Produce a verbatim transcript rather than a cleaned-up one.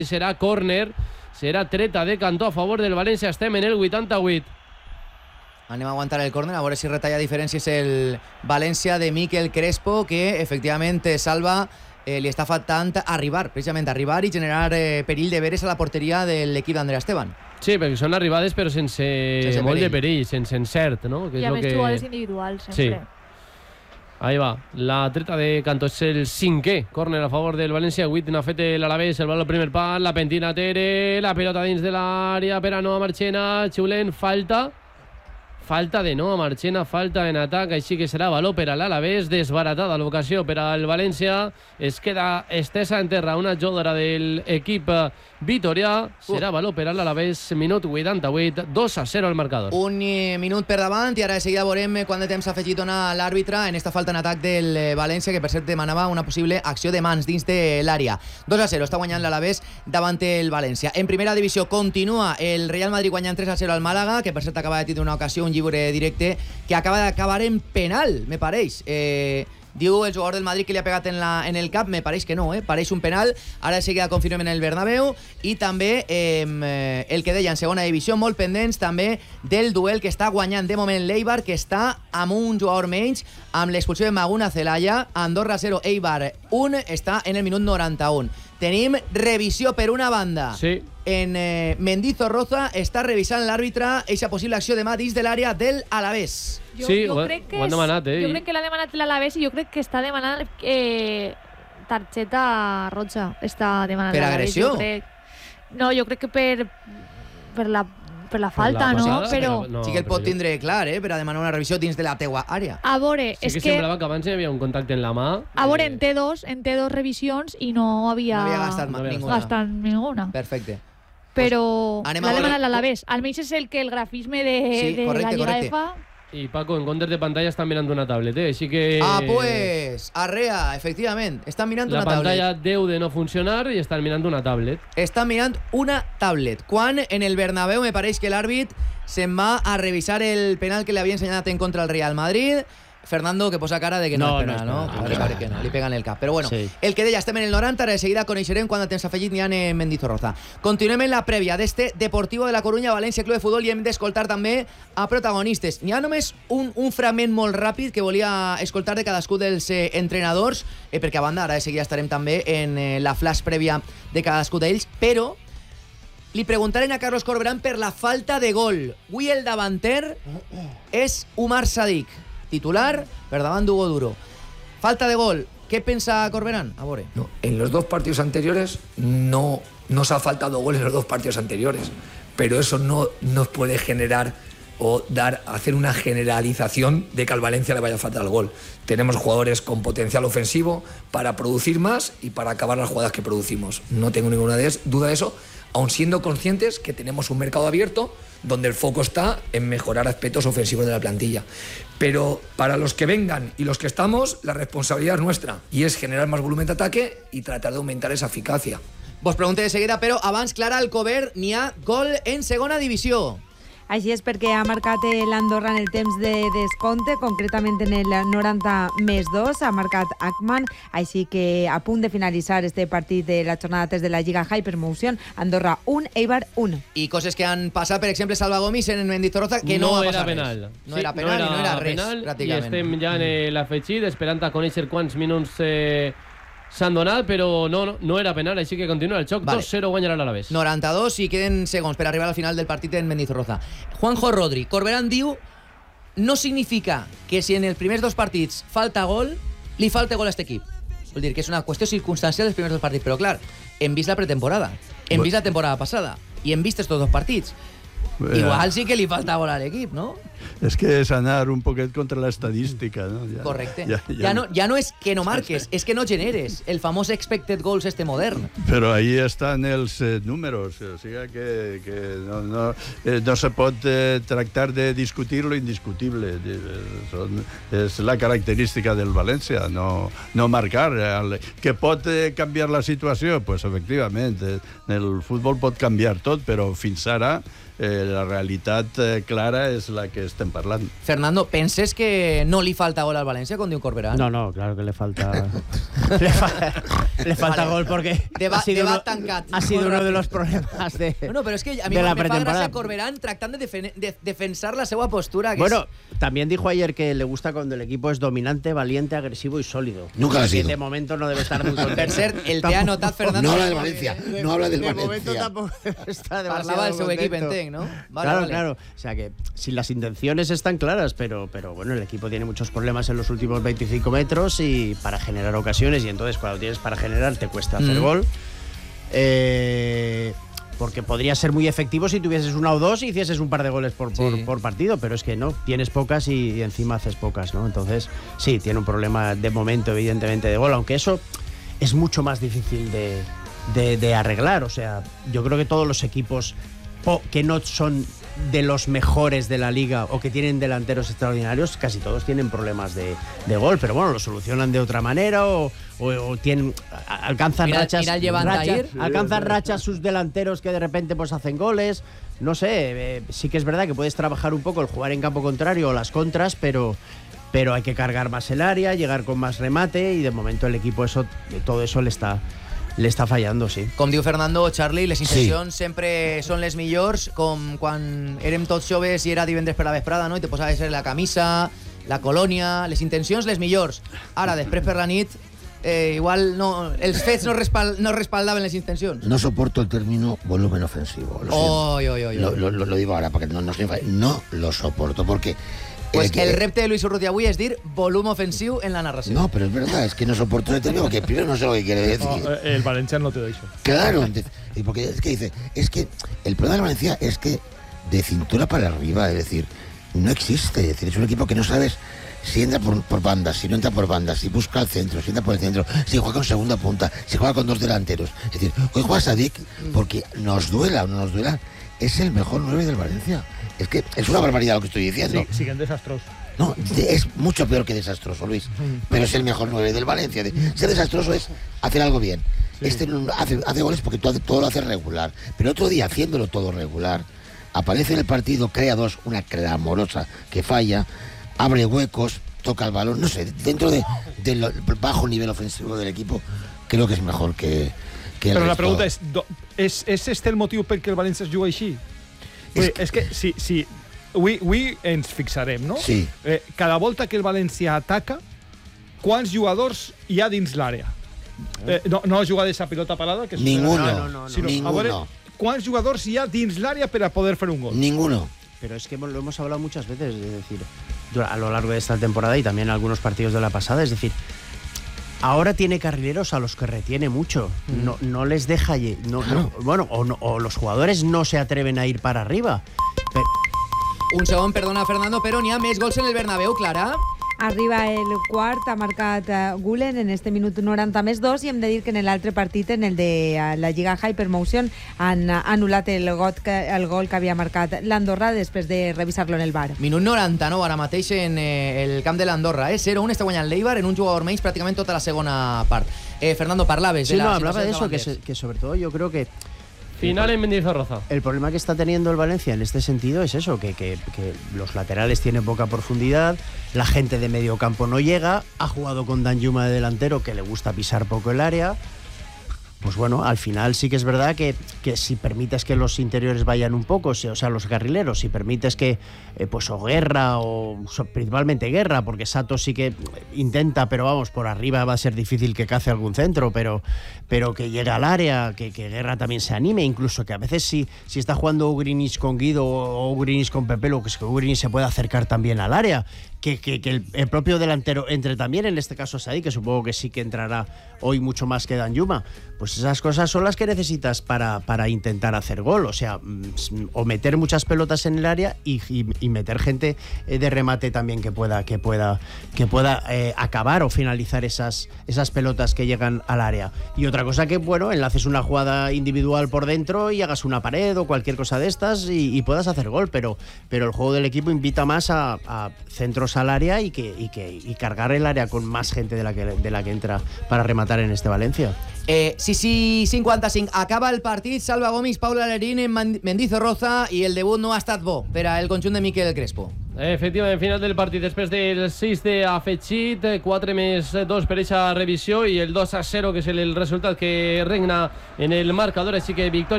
serà córner, serà treta de cantó a favor del València. Estem en el vuitanta-vuit. Anem a aguantar el córner, a veure si retalla diferències el València de Miquel Crespo, que efectivament salva, eh, li està faltant arribar, precisament arribar i generar eh, perill de veres a la porteria de l'equip d'Andrea Esteban. Sí, perquè són arribades però sense, sense molt perill. de perill, sense encert, no? Que I és a més que... jugades individuals, sempre. Sí. Ahí va, la treta de Cantó és el cinquè córner a favor del València. vuit n'ha fet l'Alavés, el bal al primer pal, la pentina Tere, la pilota dins de l'àrea per a Noa Marchena, xiulen, falta falta de Noa Marchena, falta en atac, així que serà valor per a l'Alavés, desbaratada l'ocasió per al València, es queda estesa en terra una jodera de l'equip vitorià, serà valor per a l'Alavés, minut vuitanta-vuit, dos a zero al marcador. Un minut per davant i ara de seguida veurem quant de temps ha afegit dona l'àrbitre en esta falta en atac del València, que per cert demanava una possible acció de mans dins de l'àrea. dos a zero, està guanyant l'Alavés davant el València. En primera divisió continua el Real Madrid guanyant tres a zero al Màlaga, que per cert acaba de tindre una ocasió, un lliure directe, que acaba d'acabar en penal, me pareix. Eh... Diu el jugador del Madrid que li ha pegat en, la, en el cap, me pareix que no, eh? Pareix un penal. Ara de seguida confirmem en el Bernabéu. I també eh, el que deia en segona divisió, molt pendents també del duel que està guanyant de moment l'Eibar, que està amb un jugador menys, amb l'expulsió de Maguna Celaya. Andorra zero, Eibar un, està en el minut noranta-un. Tenim revisió per una banda. Sí. En eh, Mendizorroza està revisant l'àrbitre eixa possible acció de mà dins de l'àrea del Alavés. Jo, sí, jo ho, crec que ho han demanat, eh? Jo crec que l'ha demanat l'Alavés i jo crec que està demanant eh, targeta roja. Està demanant per l'Alavés, agressió? Jo crec. No, jo crec que per, per la per la falta, per la no? passada, Però... no, sí que el pot jo... tindre clar, eh? Per a demanar una revisió dins de la teua àrea. A veure, sí és que, que... semblava que abans hi havia un contacte en la mà. A veure, eh... en té dos, en té dos revisions i no havia... No havia gastat no havia ninguna. gastat ninguna. Perfecte. Però pues, l'ha demanat l'Alavés. Almenys és el que el grafisme de, sí, de correcte, la Lliga correcte. E fa... I Paco, en comptes de pantalla estan mirant una tablet, eh? Així que... Ah, pues, arrea, efectivament. Estan mirant la una tablet. pantalla deu de no funcionar i estan mirant una tablet. Estan mirant una tablet. Quan en el Bernabéu me pareix que l'àrbit se'n va a revisar el penal que li havia ensenyat en contra el Real Madrid. Fernando, que posa cara de que no, no és penal, no? no, no, no, no que no, li peguen el cap. Però bueno, sí. El que deia, estem en el noranta, ara de seguida coneixerem quan el temps afegit n'hi ha en Mendizorroza. Continuem en la prèvia d'este Deportivo de la Coruña, València Club de Futbol, i hem d'escoltar també a protagonistes. N'hi ha només un, un fragment molt ràpid que volia escoltar de cadascú dels eh, entrenadors, eh, perquè a banda ara de seguida estarem també en eh, la flash prèvia de cadascú d'ells, però li preguntaren a Carlos Corberán per la falta de gol. Avui el davanter és Umar Sadik, titular per davant d'Hugo Duro. Falta de gol. ¿Qué piensa Corberán? A ver. No, en los dos partidos anteriores no nos ha faltado gol en los dos partidos anteriores, pero eso no nos puede generar o dar hacer una generalización de que al Valencia le vaya a faltar el gol. Tenemos jugadores con potencial ofensivo para producir más y para acabar las jugadas que producimos. No tengo ninguna duda de eso, aun siendo conscientes que tenemos un mercado abierto donde el foco está en mejorar aspectos ofensivos de la plantilla. Pero para los que vengan y los que estamos, la responsabilidad es nuestra y es generar más volumen de ataque y tratar de aumentar esa eficacia. Vos pregunté de seguida, però abans, Clara Alcover, n'hi ha gol en segona divisió. Així és perquè ha marcat l'Andorra en el temps de descompte, concretament en el noranta més dos, ha marcat Ackman, així que a punt de finalitzar este partit de la jornada tres de la Lliga Hypermotion, Andorra un, Eibar un. I coses que han passat, per exemple, Salva Gomis en Mendizorroza, que no, no va era passar penal. res. No sí, era penal no era, i no era res, penal, pràcticament. I estem ja en l'afegit, esperant a conèixer quants minuts eh, s'han donat, però no, no, no era penal, així que continua el xoc. Vale. dos zero guanyarà l'Alavés. noranta-dos i queden segons per arribar al final del partit en Mendizorroza. Juanjo Rodri, Corberán diu no significa que si en els primers dos partits falta gol, li falta gol a aquest equip. Vol dir que és una qüestió circumstancial dels primers dos partits, però clar, hem vist la pretemporada, hem vist la temporada passada i hem vist estos dos partits. Igual sí que li falta gol a l'equip, ¿no? Es que es anar un poquet contra la estadística, ¿no? Ya, Correcte. Ya, ya, ya, no, ya no es que no marques, es que no generes el famós expected goals este modern. Però ahí estan els eh, números, o sigui que, que no, no, eh, no se pot eh, tractar de discutir lo indiscutible. Son, és la característica del València, no, no marcar. El, que pot eh, canviar la situació? Pues efectivament, eh, el futbol pot canviar tot, però fins ara eh, la realitat eh, clara és la que estem parlant. Fernando, ¿penses que no li falta gol al Valencia con Diu Corberán? No, no, claro que le falta le, fa le falta vale. gol porque Deba ha sido, uno, ha sido uno de los problemas de No, no, pero es que a mí de me la fa pretemporada. gràcia Corberán tractant de, defen de defensar la seva postura. Que bueno, es... también dijo ayer que le gusta cuando el equipo es dominante, valiente, agresivo y sólido. Nunca lo ha sido. De momento no debe estar muy contento. Per cert, el té ha notat, Fernando... No habla del Valencia, no habla del de Valencia. momento tampoco está demasiado Parlava del seu contento. equip, entenc, ¿no? Vale, claro, vale. claro. O sea que si las intenciones están claras, pero, pero bueno, el equipo tiene muchos problemas en los últimos veinticinco metros y para generar ocasiones, y entonces cuando tienes para generar te cuesta hacer Mm. gol. Eh, porque podría ser muy efectivo si tuvieses una o dos y hicieses un par de goles por, por, Sí. por partido, pero es que no, tienes pocas y, y encima haces pocas, ¿no? Entonces, sí, tiene un problema de momento, evidentemente, de gol, aunque eso es mucho más difícil de, de, de arreglar. O sea, yo creo que todos los equipos po- que no son de los mejores de la liga o que tienen delanteros extraordinarios, casi todos tienen problemas de, de gol, pero bueno, lo solucionan de otra manera o, o, o tienen a- alcanzan Mira- rachas, mira el Llevantair. rachas alcanzan rachas sus delanteros que de repente pues hacen goles. No sé, eh, sí que es verdad que puedes trabajar un poco el jugar en campo contrario o las contras, pero pero hay que cargar más el área, llegar con más remate y de momento el equipo eso todo eso le está le està fallando, sí. Com diu Fernando, Charlie, les intencions sí. sempre són les millors, com quan érem tots joves i era divendres per la vesprada, no? I te posaves la camisa, la colònia, les intencions les millors. Ara, després per la nit, eh, igual no, els fets no, respal, no respaldaven les intencions. No soporto el término volumen ofensivo. Lo, oh, yo, yo, yo. Lo, lo, lo digo ahora para que no, no se enfade. No lo soporto porque... Pues eh, que, el repte de Luis Urrutia avui és dir volum ofensiu en la narració. No, pero es verdad, es que no soporto el término, porque primero no sé lo que quiere decir. No, el Valencia no te lo dicho. Claro, y porque es que dice, es que el problema del Valencia es que de cintura para arriba, es decir, no existe, es decir, es un equipo que no sabes si entra por, por bandas, si no entra por bandas, si busca el centro, si entra por el centro, si juega con segunda punta, si juega con dos delanteros. Es decir, hoy juega Sadik porque nos duela o no nos duela, es el mejor nueve del Valencia. Es que es una barbaridad lo que estoy diciendo. Sí, siguen desastrosos. No, es mucho peor que desastroso, Luis. Pero es el mejor nueve del Valencia. Ser desastroso es hacer algo bien. Sí. Este hace, hace goles porque todo, todo lo hace regular. Pero otro día, haciéndolo todo regular, aparece en el partido, crea dos, una clamorosa que falla, abre huecos, toca el balón. No sé, dentro de, del bajo nivel ofensivo del equipo, creo que es mejor que, que el Pero la resto. pregunta es, ¿es, ¿es este el motiu per què el València es juga així? És que, és que si, si avui, avui ens fixarem, no? Sí. Eh, cada volta que el València ataca, quants jugadors hi ha dins l'àrea? Eh, no, no jugades a pilota parada? Que Ninguno. No, no, no, no. Sinó, Ninguno. A veure, quants jugadors hi ha dins l'àrea per a poder fer un gol? Ninguno. Pero es que lo hemos hablado muchas veces, es decir, a lo largo de esta temporada y también en algunos partidos de la pasada, es decir, ahora tiene carrileros a los que retiene mucho, mm. no, no les deja, no, claro. no, bueno, o, no, o los jugadores no se atreven a ir para arriba. Pero... Un segon, perdona, Fernando, però n'hi ha més gols en el Bernabéu, Clara. Arriba el quart, ha marcat uh, Gulen en este minut noranta més dos i hem de dir que en l'altre partit, en el de uh, la Lliga Hypermotion, han uh, anul·lat el, got que, el gol que havia marcat l'Andorra després de revisar-lo en el bar. Minut noranta-nou ara mateix en eh, el camp de l'Andorra, eh? zero un està guanyant l'Eibar en un jugador menys pràcticament tota la segona part. Eh, Fernando, parlaves sí, de la no, hablaba de eso, que, se, que sobre todo yo creo que final en Mendizorroza. El problema que está teniendo el Valencia en este sentido es eso, que, que, que los laterales tienen poca profundidad, la gente de medio campo no llega, ha jugado con Danjuma de delantero que le gusta pisar poco el área. Pues bueno, al final sí que es verdad que, que si permites que los interiores vayan un poco, o sea, los carrileros, si permites que, eh, pues o Guerra, o principalmente Guerra, porque Sato sí que intenta, pero vamos, por arriba va a ser difícil que cace algún centro, pero, pero que llegue al área, que, que Guerra también se anime, incluso que a veces si, si está jugando Ugrinis con Guido o Ugrinis con Pepelo, que es que Ugrinis se pueda acercar también al área, que, que, que el, el propio delantero entre también, en este caso Sadik, que supongo que sí que entrará hoy mucho más que Danjuma. Pues esas cosas son las que necesitas para, para intentar hacer gol, o sea, o meter muchas pelotas en el área y, y, y meter gente de remate también que pueda, que pueda, que pueda eh, acabar o finalizar esas, esas pelotas que llegan al área. Y otra cosa que, bueno, enlaces una jugada individual por dentro y hagas una pared o cualquier cosa de estas y, y puedas hacer gol, pero, pero el juego del equipo invita más a, a centros al área y, que, y, que, y cargar el área con más gente de la que, de la que entra para rematar en este Valencia. Eh, sí, sí, cinquanta-cinc. Acaba el partit, Salva Gomis, Paula Lerín en Mendizorroza i el debut no ha estat bo per al conjunt de Miquel Crespo. Efectivament, final del partit, després del sis d'afegit, quatre més dos per eixa revisió i el dos a zero, que és el resultat que regna en el marcador, així que victòria